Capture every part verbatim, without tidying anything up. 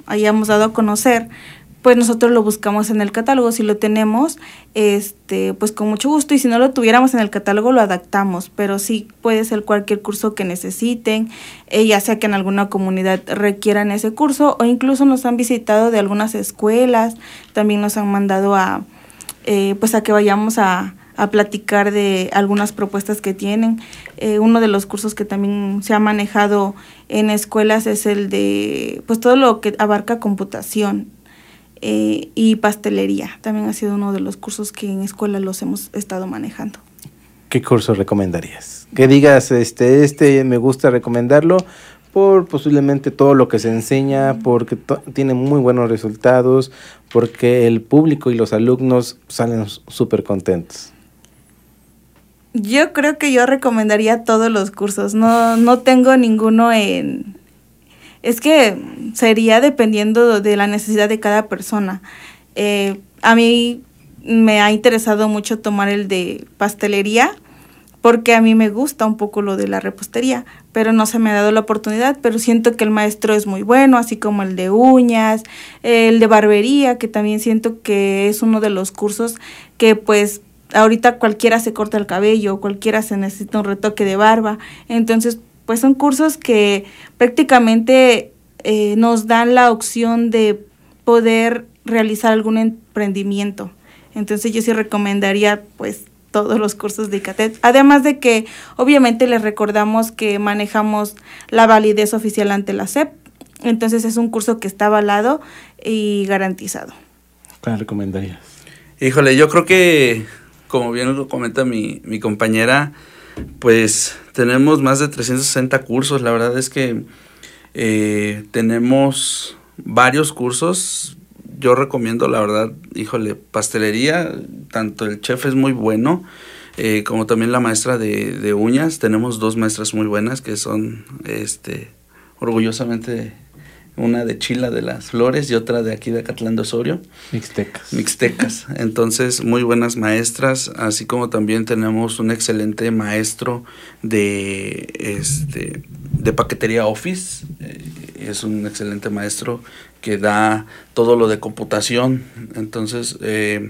hayamos dado a conocer, pues nosotros lo buscamos en el catálogo. Si lo tenemos, este, pues con mucho gusto, y si no lo tuviéramos en el catálogo lo adaptamos, pero sí puede ser cualquier curso que necesiten, eh, ya sea que en alguna comunidad requieran ese curso, o incluso nos han visitado de algunas escuelas, también nos han mandado a, eh, pues a que vayamos a, a platicar de algunas propuestas que tienen. Eh, uno de los cursos que también se ha manejado en escuelas es el de, pues todo lo que abarca computación. Eh, y pastelería, también ha sido uno de los cursos que en escuela los hemos estado manejando. ¿Qué curso recomendarías? Que digas, este, este me gusta recomendarlo por posiblemente todo lo que se enseña, porque to- tiene muy buenos resultados, porque el público y los alumnos salen súper contentos. Yo creo que yo recomendaría todos los cursos, no, no tengo ninguno en... Es que sería dependiendo de la necesidad de cada persona. Eh, a mí me ha interesado mucho tomar el de pastelería, porque a mí me gusta un poco lo de la repostería, pero no se me ha dado la oportunidad, pero siento que el maestro es muy bueno, así como el de uñas, el de barbería, que también siento que es uno de los cursos que pues ahorita cualquiera se corta el cabello, cualquiera se necesita un retoque de barba, entonces pues son cursos que prácticamente eh, nos dan la opción de poder realizar algún emprendimiento. Entonces yo sí recomendaría pues todos los cursos de ICATED. Además de que obviamente les recordamos que manejamos la validez oficial ante la S E P. Entonces es un curso que está avalado y garantizado. ¿Cuál recomendarías? Híjole, yo creo que, como bien lo comenta mi, mi compañera, pues tenemos más de trescientos sesenta cursos. La verdad es que eh, tenemos varios cursos. Yo recomiendo, la verdad, híjole, pastelería, tanto el chef es muy bueno, eh, como también la maestra de, de uñas. Tenemos dos maestras muy buenas que son, este, orgullosamente, una de Chila de las Flores y otra de aquí de Acatlán de Osorio. Mixtecas. Mixtecas. Entonces, muy buenas maestras, así como también tenemos un excelente maestro de, este, de paquetería Office. Eh, es un excelente maestro que da todo lo de computación. Entonces, eh,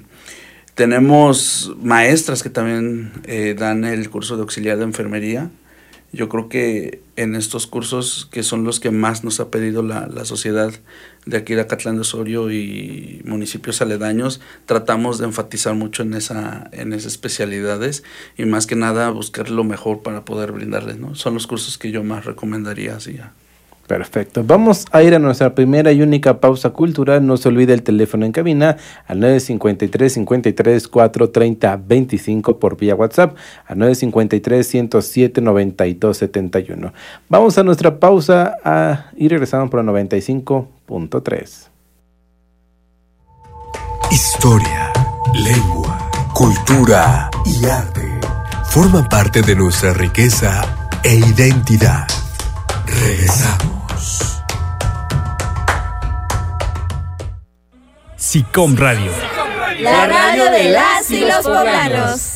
tenemos maestras que también eh, dan el curso de auxiliar de enfermería. Yo creo que en estos cursos, que son los que más nos ha pedido la, la sociedad de aquí de Acatlán de Osorio y municipios aledaños, tratamos de enfatizar mucho en esa en esas especialidades y más que nada buscar lo mejor para poder brindarles, ¿no? Son los cursos que yo más recomendaría, así ya. Perfecto. Vamos a ir a nuestra primera y única pausa cultural. No se olvide el teléfono en cabina al nueve cinco tres, cinco tres, cuatro tres cero, dos cinco por vía WhatsApp al nueve cinco tres, uno cero siete, nueve dos siete uno. Vamos a nuestra pausa a, y regresamos por la noventa y cinco punto tres. Historia, lengua, cultura y arte forman parte de nuestra riqueza e identidad. Regresamos. SICOM Radio. La radio de las y los poblanos.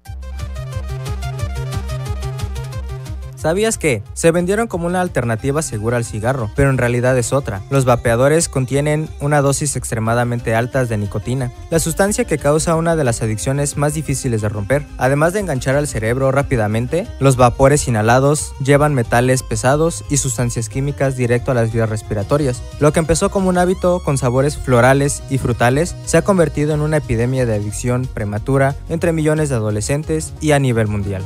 ¿Sabías que? Se vendieron como una alternativa segura al cigarro, pero en realidad es otra. Los vapeadores contienen una dosis extremadamente altas de nicotina, la sustancia que causa una de las adicciones más difíciles de romper. Además de enganchar al cerebro rápidamente, los vapores inhalados llevan metales pesados y sustancias químicas directo a las vías respiratorias. Lo que empezó como un hábito con sabores florales y frutales se ha convertido en una epidemia de adicción prematura entre millones de adolescentes y a nivel mundial.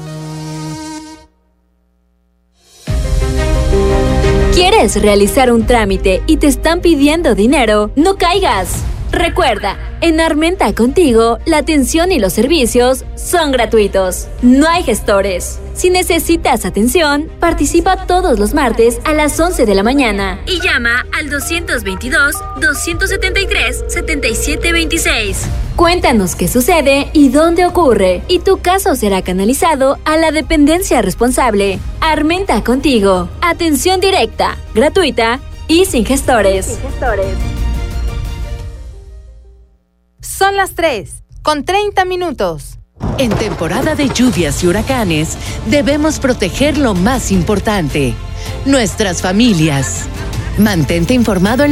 ¿Quieres realizar un trámite y te están pidiendo dinero? ¡No caigas! Recuerda, en Armenta Contigo, la atención y los servicios son gratuitos. No hay gestores. Si necesitas atención, participa todos los martes a las once de la mañana y llama al dos veintidós, doscientos setenta y tres, setenta y siete veintiséis. Cuéntanos qué sucede y dónde ocurre, y tu caso será canalizado a la dependencia responsable. Armenta Contigo. Atención directa, gratuita y sin gestores. Sin gestores. Son las tres, con treinta minutos. En temporada de lluvias y huracanes, debemos proteger lo más importante, nuestras familias. Mantente informado en